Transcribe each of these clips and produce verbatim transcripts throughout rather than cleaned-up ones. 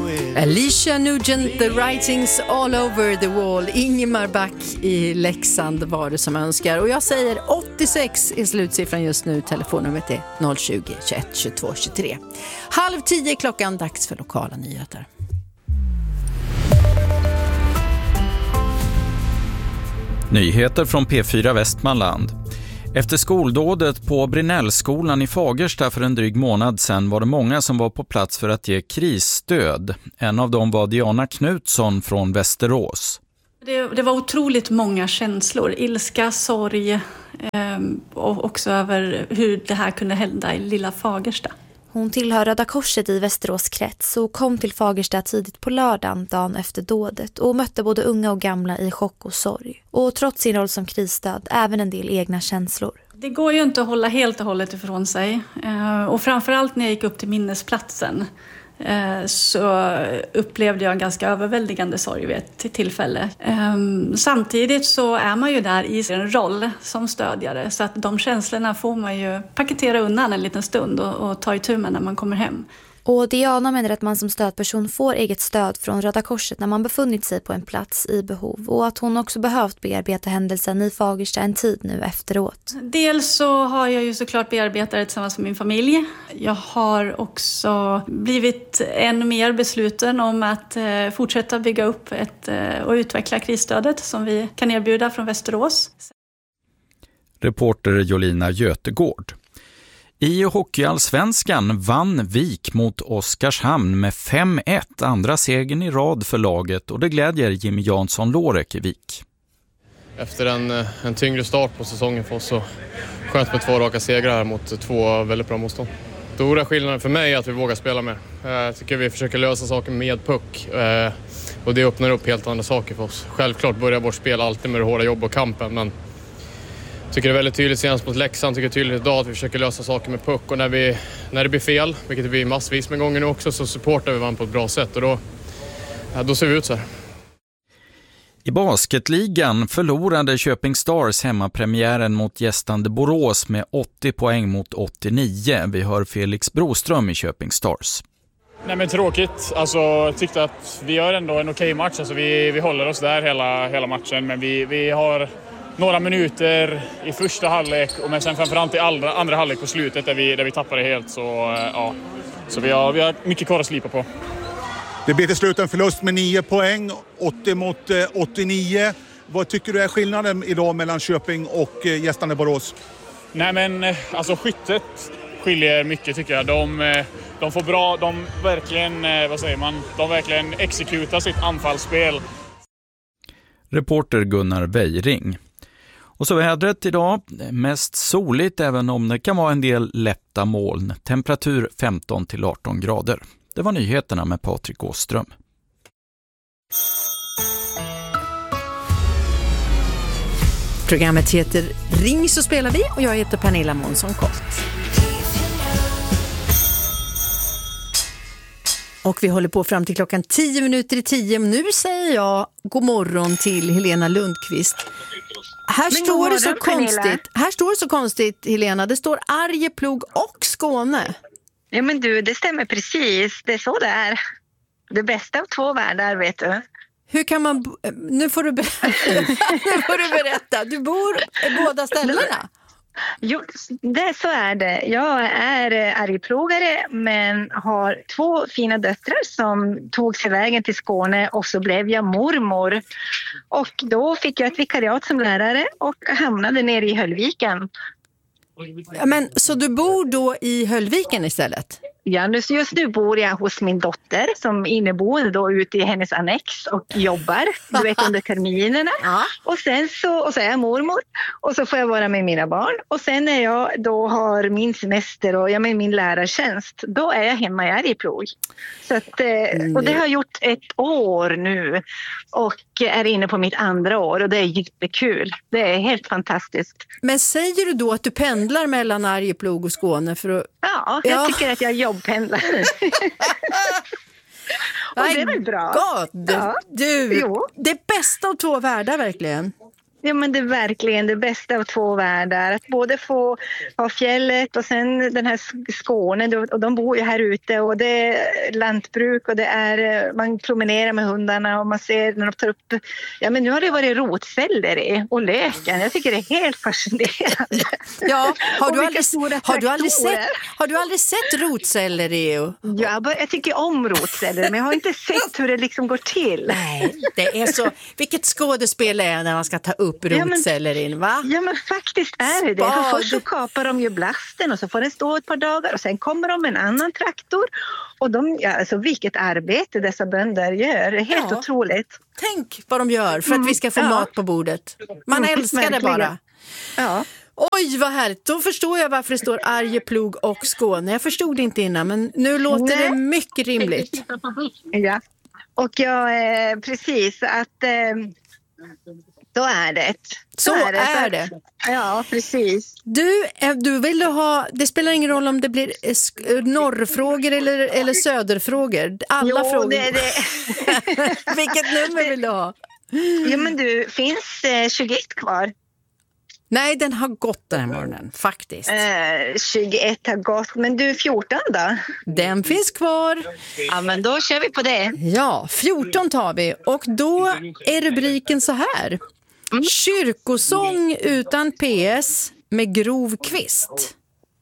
Alicia Nugent, The Writings All Over the Wall. Ingemar Back i Leksand var det som önskar. Och jag säger åttiosex är slutsiffran just nu. Telefonnumret är noll tjugo, tjugoett, tjugotvå, tjugotre. Halv tio klockan, dags för lokala nyheter. Nyheter från P fyra Västmanland. Efter skoldådet på Brinellskolan i Fagersta för en dryg månad sedan var det många som var på plats för att ge krisstöd. En av dem var Diana Knutsson från Västerås. Det, det var otroligt många känslor, ilska, sorg eh, och också över hur det här kunde hända i lilla Fagersta. Hon tillhör Röda Korset i Västerås krets och kom till Fagersta tidigt på lördagen dagen efter dådet och mötte både unga och gamla i chock och sorg. Och trots sin roll som krisstöd även en del egna känslor. Det går ju inte att hålla helt och hållet ifrån sig. Och framförallt när jag gick upp till minnesplatsen så upplevde jag en ganska överväldigande sorg vid ett tillfälle. Samtidigt så är man ju där i sin roll som stödjare, så att de känslorna får man ju paketera undan en liten stund och, och ta itu med när man kommer hem. Och Diana menar att man som stödperson får eget stöd från Röda Korset när man befunnit sig på en plats i behov och att hon också behövt bearbeta händelsen i Fagersta en tid nu efteråt. Dels så har jag ju såklart bearbetat det tillsammans med min familj. Jag har också blivit än mer besluten om att eh, fortsätta bygga upp ett, eh, och utveckla krisstödet som vi kan erbjuda från Västerås. Reporter Jolina Götegård. I hockeyallsvenskan vann Vik mot Oskarshamn med fem ett, andra segern i rad för laget, och det glädjer Jimmy Jansson-Lorek i Vik. Efter en, en tyngre start på säsongen för oss så skönt med två raka segrar här mot två väldigt bra motstånd. Stora skillnaden för mig är att vi vågar spela mer. Jag tycker vi försöker lösa saker med puck och det öppnar upp helt andra saker för oss. Självklart börjar vårt spel alltid med det hårda jobb och kampen, men jag tycker det är väldigt tydligt senast mot Leksand, tycker det är tydligt idag att vi försöker lösa saker med puck, och när, vi, när det blir fel, vilket det blir massvis med gånger nu också, så supportar vi varandra på ett bra sätt och då, ja, då ser vi ut så här. I basketligan förlorade Köping Stars hemmapremiären mot gästande Borås med åttio poäng mot åttionio. Vi hör Felix Broström i Köping Stars. Nej, men tråkigt. Alltså, jag tyckte att vi gör ändå en okej match. Alltså, vi, vi håller oss där hela, hela matchen, men vi, vi har några minuter i första halvlek och men sen framförallt i andra, andra halvlek på slutet där vi, där vi tappar det helt. Så, ja. så vi, har, vi har mycket kvar att slipa på. Det blir till slut en förlust med nio poäng, åttio mot åttionio. Vad tycker du är skillnaden idag mellan Köping och gästande Borås? Nej, men alltså skyttet skiljer mycket tycker jag. De, de får bra, de verkligen, vad säger man, de verkligen exekutar sitt anfallsspel. Reporter Gunnar Weiring. Och så vädret idag, mest soligt även om det kan vara en del lätta moln. Temperatur femton till arton grader. Det var nyheterna med Patrik Åström. Programmet heter Ring så spelar vi och jag heter Pernilla Månsson-Kolt. Och vi håller på fram till klockan tio minuter i tio. Nu säger jag god morgon till Helena Lundqvist. Här står det så konstigt. Här står det så konstigt, Helena. Det står Arjeplog och Skåne. Ja, men du, det stämmer precis. Det är så det är. Det bästa av två världar, vet du. Hur kan man... Nu får du berätta. nu får du berätta. Du bor i båda ställena. Jo, det, så är det. Jag är arjeplogare men har två fina döttrar som tog sig vägen till Skåne och så blev jag mormor. Och då fick jag ett vikariat som lärare och hamnade nere i Höllviken. Ja, men, så du bor då i Höllviken istället? Ja, just nu bor jag hos min dotter som inneboende då ute i hennes annex och jobbar, du vet, under terminerna. Ja. Och sen så, och så är jag mormor och så får jag vara med mina barn. Och sen när jag då har min semester och jag med min lärartjänst, då är jag hemma i Arjeplog. Så att, och det har jag gjort ett år nu och är inne på mitt andra år och det är jättekul. Det är helt fantastiskt. Men säger du då att du pendlar mellan Arjeplog och Skåne? För att... Ja, jag ja. tycker att jag jobbpendlar. Och det är väl bra. God. Ja. Du, det bästa av två världar verkligen. Ja, men det är verkligen det bästa av två världar. Att både få ha fjället och sen den här Skåne, och de bor ju här ute och det är lantbruk och det är, man promenerar med hundarna och man ser när de tar upp, ja men nu har det varit rotselleri och löken. Jag tycker det är helt fascinerande. Ja, har du, aldrig, har, du aldrig traktorer. sett, har du aldrig sett rotselleri? Ja, jag tycker om rotselleri, men jag har inte sett hur det liksom går till. Nej, det är så. Vilket skådespel är när man ska ta upp rotsellerin, va? Ja, men faktiskt är det det. För först så kapar de ju blasten och så får den stå ett par dagar och sen kommer de med en annan traktor. Och de, ja, alltså vilket arbete dessa bönder gör. Det är helt ja. otroligt. Tänk vad de gör för att vi ska få mm. mat på bordet. Man mm, älskar verkligen. Det bara. Ja. Oj, vad härligt. Då förstår jag varför det står Arjeplog och Skåne. Jag förstod det inte innan, men nu låter Nej. det mycket rimligt. Ja, och jag, eh, precis att... Eh, Då är det. Så, Så är det. Är det. Ja, precis. Du, du vill ha, det spelar ingen roll om det blir norrfrågor eller, eller söderfrågor. Alla jo, frågor. Det är det. Vilket nummer vill du ha? Ja, men du, finns eh, tjugoett kvar? Nej, den har gått den här morgonen, faktiskt. Eh, tjugoett har gått, men du, fjorton då? Den finns kvar. Ja, men då kör vi på det. Ja, fjorton tar vi. Och då är rubriken så här. Mm. Kyrkosång utan P S med grov kvist.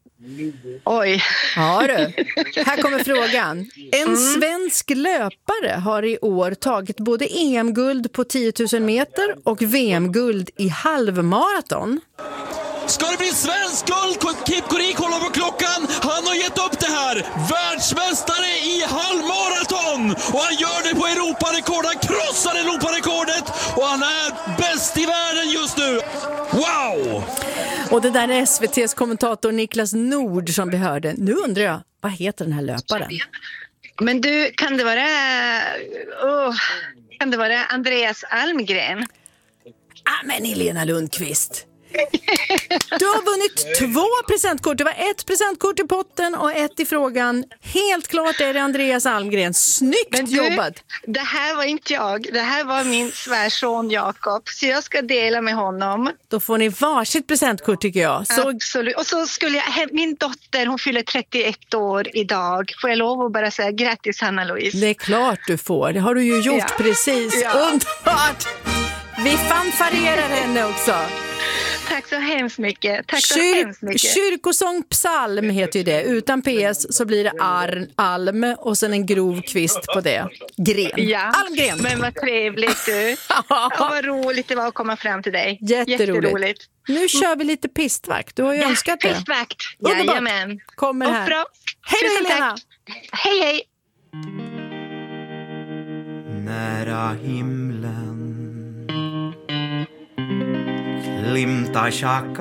Oj. Ja du, här kommer frågan. En mm. svensk löpare har i år tagit både E M-guld på tio tusen meter och V M-guld i halvmaraton. Ska det bli svensk guld? Kip Korik håller på klockan. Han har gett upp det här. Världsmästare i halvmaraton. Och han gör det på Europarekord. Han krossar Europarekordet. Och han är bäst i världen just nu. Wow! Och det där är S V T:s kommentator Niklas Nord som vi hörde. Nu undrar jag, vad heter den här löparen? Men du, kan det vara... Oh, kan det vara Andreas Almgren? Ah, men Helena Lundqvist. Du har vunnit två presentkort. Det var ett presentkort i potten och ett i frågan. Helt klart är det Andreas Almgren. Snyggt Men du, jobbat. Det här var inte jag. Det här var min svärson Jakob. Så jag ska dela med honom. Då får ni varsitt presentkort tycker jag. Så... Absolut. Och så skulle jag... Min dotter, hon fyller trettioett år idag. Får jag lov att bara säga grattis Hanna-Louise? Det är klart du får. Det har du ju gjort ja. precis. Ja. Underbart. Vi fanfarerar henne också. Tack så hemskt mycket. Tack så Kyr- hemskt mycket. Kyrkosång psalm heter ju det. Utan P S så blir det arn, alm och sen en grov kvist på det. Gren. Ja. Almgren. Men vad trevligt du. Ja, vad roligt det var att komma fram till dig. Jätteroligt. Jätteroligt. Nu kör vi lite pistvakt. Du har ju ja, önskat det. Pistvakt. Jajamän. Kommer här. Bra. Hej då Helena. Hej hej. Nära himlen glimtar tjacka